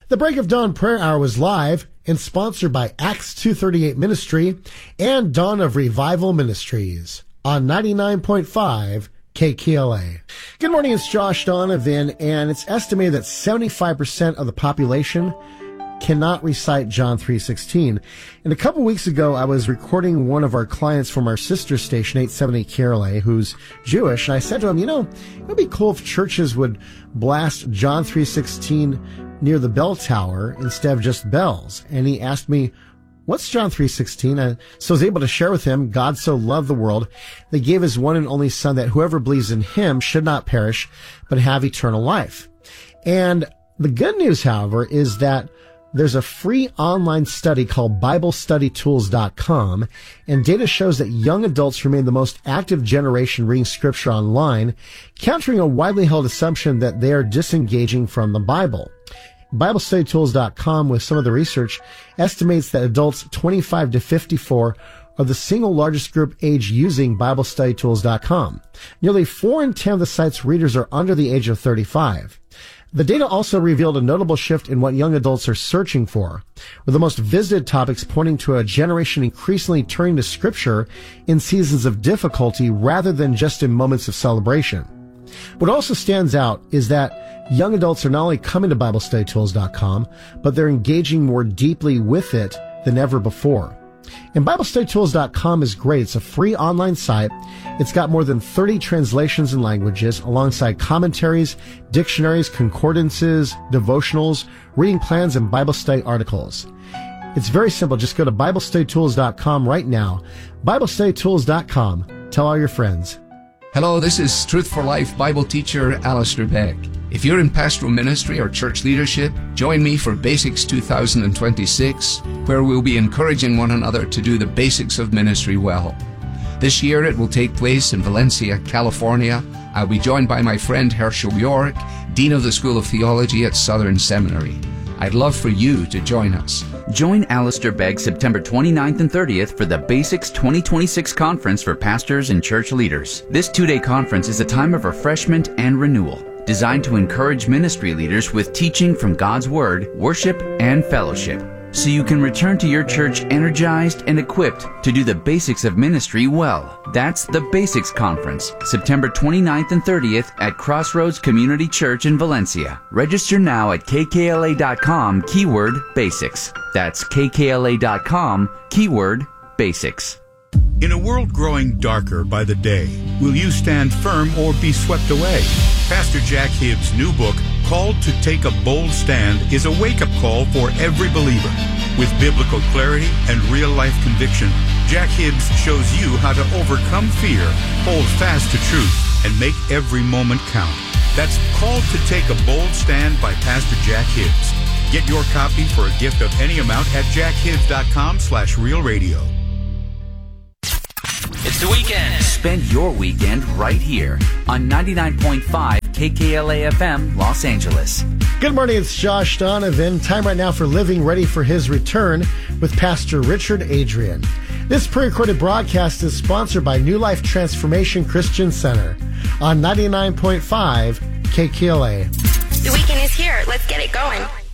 The Break of Dawn Prayer Hour was live and sponsored by Acts 238 Ministry and Dawn of Revival Ministries on 99.5 KKLA. Good morning, it's Josh Donovan, and it's estimated that 75% of the population cannot recite John 3:16. And a couple weeks ago, I was recording one of our clients from our sister station, 870 KRLA, who's Jewish, and I said to him, it would be cool if churches would blast John 3:16 near the bell tower instead of just bells. And he asked me, what's John 3:16? So I was able to share with him, God so loved the world, that he gave his one and only Son, that whoever believes in him should not perish, but have eternal life. And the good news, however, is that there's a free online study called BibleStudyTools.com, and data shows that young adults remain the most active generation reading scripture online, countering a widely held assumption that they are disengaging from the Bible. BibleStudyTools.com, with some of the research, estimates that adults 25 to 54 are the single largest group age using BibleStudyTools.com. Nearly 4 in 10 of the site's readers are under the age of 35. The data also revealed a notable shift in what young adults are searching for, with the most visited topics pointing to a generation increasingly turning to Scripture in seasons of difficulty rather than just in moments of celebration. What also stands out is that young adults are not only coming to BibleStudyTools.com, but they're engaging more deeply with it than ever before. And BibleStudyTools.com is great. It's a free online site. It's got more than 30 translations and languages, alongside commentaries, dictionaries, concordances, devotionals, reading plans, and Bible study articles. It's very simple. Just go to BibleStudyTools.com right now. BibleStudyTools.com. Tell all your friends. Hello, this is Truth for Life Bible teacher Alistair Beck. If you're in pastoral ministry or church leadership, join me for Basics 2026, where we'll be encouraging one another to do the basics of ministry well. This year it will take place in Valencia, California. I'll be joined by my friend Herschel York, Dean of the School of Theology at Southern Seminary. I'd love for you to join us. Join Alistair Begg September 29th and 30th for the Basics 2026 Conference for Pastors and Church Leaders. This two-day conference is a time of refreshment and renewal, designed to encourage ministry leaders with teaching from God's Word, worship, and fellowship, so you can return to your church energized and equipped to do the basics of ministry well. That's the Basics Conference, September 29th and 30th at Crossroads Community Church in Valencia. Register now at kkla.com, keyword basics. That's kkla.com, keyword basics. In a world growing darker by the day, will you stand firm or be swept away? Pastor Jack Hibbs' new book, Called to Take a Bold Stand, is a wake-up call for every believer. With biblical clarity and real-life conviction, Jack Hibbs shows you how to overcome fear, hold fast to truth, and make every moment count. That's Called to Take a Bold Stand by Pastor Jack Hibbs. Get your copy for a gift of any amount at jackhibbs.com/realradio. It's the weekend. Spend your weekend right here on 99.5 KKLA FM, Los Angeles. Good morning, it's Josh Donovan. Time right now for Living Ready for His Return with Pastor Richard Adrian. This pre-recorded broadcast is sponsored by New Life Transformation Christian Center on 99.5 KKLA. The weekend is here. Let's get it going.